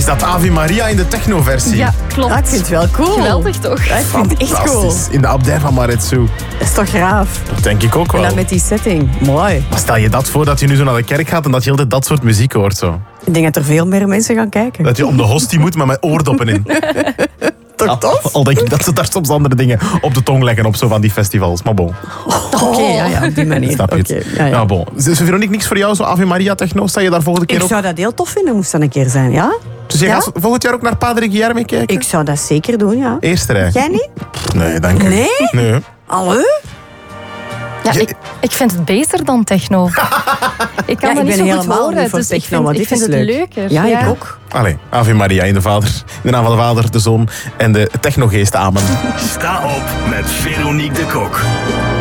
Is dat Ave Maria in de techno-versie? Ja, klopt. Ja, ik vind het wel cool. Geweldig toch? Ja, ik vind het echt cool. Fantastisch. In de abdij van Maretsu. Dat is toch graaf. Dat denk ik ook En wel. dan met die setting. Mooi. Maar stel je dat voor dat je nu zo naar de kerk gaat en dat je altijd dat soort muziek hoort. Zo. Ik denk dat er veel meer mensen gaan kijken. Dat je om de hostie moet, maar met oordoppen in. Toch tof? Al denk ik dat ze daar soms andere dingen op de tong leggen op zo van die festivals. Maar bon, Oké, ja, op die manier. snap je het? Oké, ja. Bon. Is Veronique niks voor jou, zo Ave Maria techno? Sta je daar volgende keer Ik ook? zou dat heel tof vinden, moest dat een keer zijn, ja? Dus je Ja? gaat volgend jaar ook naar Padre Guilherme kijken? Ik zou dat zeker doen, ja. Eerste rij? Jij niet? Nee, dank u. Nee? Nee. Hallo? Ja, ik vind het beter dan techno. Ik kan Ja, dat ik niet ben zo goed helemaal horen, niet voor dus techno, maar ik dit vind is het leuk. leuker. Ja, ik ook. Allee, Ave Maria in de naam van de Vader, de Zoon en de technogeest. Amen. Sta op met Veronique de Kok.